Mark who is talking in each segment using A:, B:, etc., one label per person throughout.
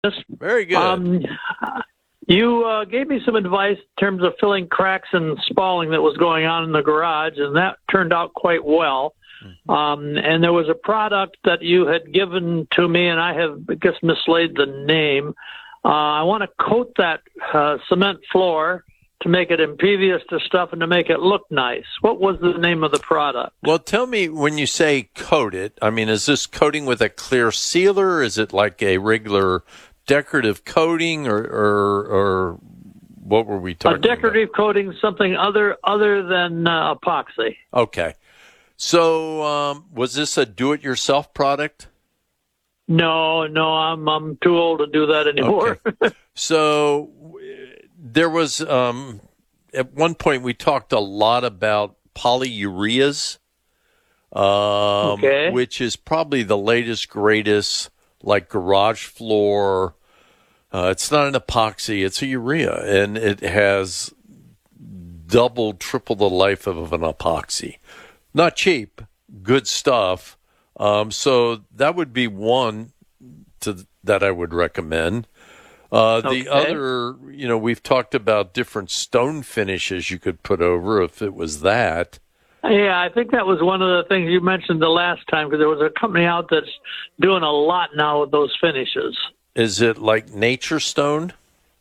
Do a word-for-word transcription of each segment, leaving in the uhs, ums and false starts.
A: Very good.
B: Um, you uh, gave me some advice in terms of filling cracks and spalling that was going on in the garage, and that turned out quite well. Mm-hmm. Um, and there was a product that you had given to me, and I have, I guess, mislaid the name. Uh, I want to coat that uh, cement floor to make it impervious to stuff and to make it look nice. What was the name of the product?
A: Well, tell me, when you say coat it, I mean, is this coating with a clear sealer? Is it like a regular decorative coating, or or, or what were we talking about?
B: A decorative
A: about?
B: coating, something other other than uh, epoxy.
A: Okay. So um, was this a do-it-yourself product?
B: No, no, I'm I'm too old to do that anymore.
A: Okay. So there was, um, at one point we talked a lot about polyureas, um,
B: okay.
A: which is probably the latest, greatest, like garage floor. Uh, it's not an epoxy, it's a urea, and it has double, triple the life of an epoxy. Not cheap, good stuff. Um, so that would be one to, that I would recommend. Uh, the
B: okay.
A: other, you know, we've talked about different stone finishes you could put over if it was that.
B: Yeah, I think that was one of the things you mentioned the last time, because there was a company out that's doing a lot now with those finishes.
A: Is it like Nature Stone?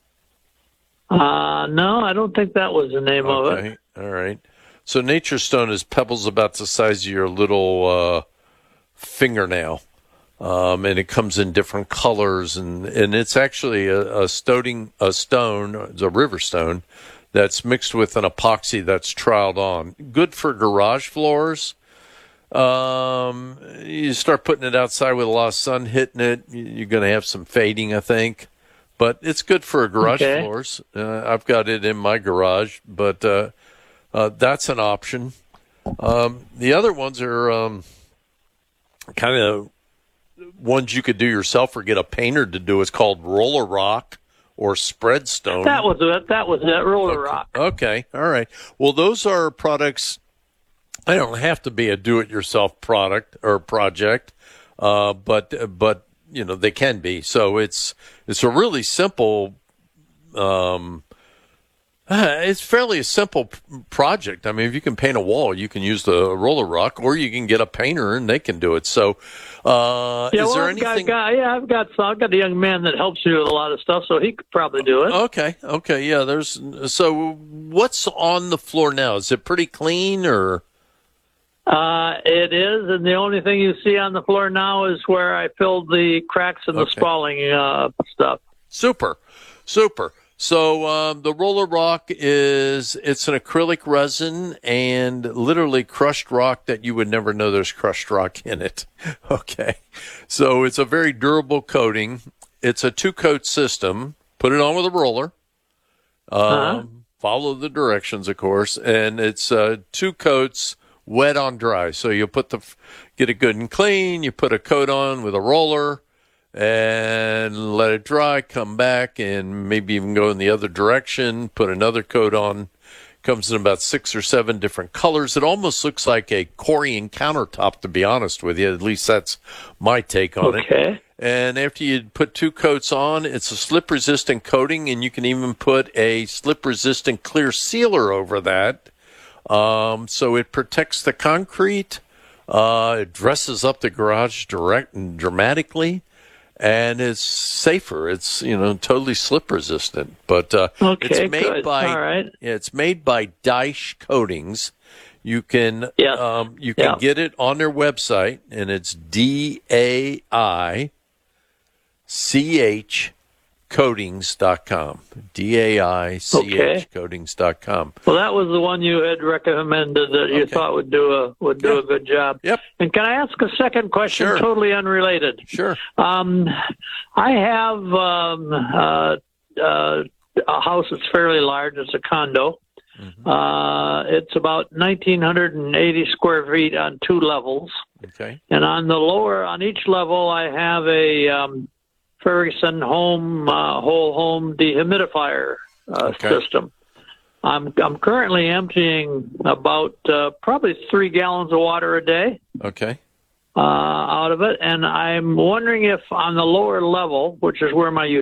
B: Uh, no, I don't think that was the name
A: okay.
B: of it.
A: All right. So Nature Stone is pebbles about the size of your little uh, fingernail. Um, and it comes in different colors, and, and it's actually a, a, stoning, a stone, it's a river stone, that's mixed with an epoxy that's troweled on. Good for garage floors. Um, you start putting it outside with a lot of sun hitting it, you're going to have some fading, I think. But it's good for garage
B: okay.
A: floors. Uh, I've got it in my garage, but uh, uh, that's an option. Um, the other ones are um, kind of ones you could do yourself or get a painter to do. It's called roller rock or spread stone.
B: That was it. That was it. Roller
A: okay.
B: rock.
A: Okay. All right. Well, those are products. They don't have to be a do-it-yourself product or project, uh, but but you know they can be. So it's it's a really simple. Um, It's fairly a simple p- project. I mean, if you can paint a wall, you can use the roller rock, or you can get a painter and they can do it. So, uh,
B: yeah,
A: is
B: well,
A: there
B: I've
A: anything?
B: Got, yeah, I've got I've got a young man that helps me with a lot of stuff, so he could probably do it.
A: Okay, okay, yeah. There's so what's on the floor now? Is it pretty clean or?
B: Uh, it is, and the only thing you see on the floor now is where I filled the cracks in the
A: Okay.
B: spalling uh, stuff.
A: Super, super. So um, the roller rock is, it's an acrylic resin and literally crushed rock that you would never know there's crushed rock in it. Okay. So it's a very durable coating. It's a two-coat system. Put it on with a roller. Um, uh-huh. Follow the directions, of course. And it's uh, two coats, wet on dry. So you put the, get it good and clean. You put a coat on with a roller. And let it dry, come back, and maybe even go in the other direction, put another coat on. Comes in about six or seven different colors. It almost looks like a Corian countertop, to be honest with you. At least that's my take on
B: okay.
A: it. Okay. And after you put two coats on, it's a slip-resistant coating, and you can even put a slip-resistant clear sealer over that. Um, so it protects the concrete. Uh, it dresses up the garage direct and dramatically. And it's safer. It's, you know, totally slip resistant. But uh,
B: okay,
A: it's made
B: good.
A: by
B: All right.
A: yeah, it's made by Daesh Coatings. You can
B: yeah.
A: um, you can
B: yeah.
A: get it on their website, and it's D A I C H coatings dot com. D A I C H coatings dot com.
B: Well, that was the one you had recommended that you okay. thought would do a would do
A: yep.
B: a good job.
A: Yep.
B: And can I ask a second question,
A: sure.
B: totally unrelated?
A: Sure.
B: Um, I have um, uh, uh, a house that's fairly large. It's a condo. Mm-hmm. Uh, it's about nineteen eighty square feet on two levels.
A: Okay.
B: And on the lower, on each level, I have a um, Ferguson home uh, whole home dehumidifier uh,
A: okay.
B: system. I'm I'm currently emptying about uh, probably three gallons of water a day.
A: Okay.
B: uh, out of it. And I'm wondering if on the lower level, which is where my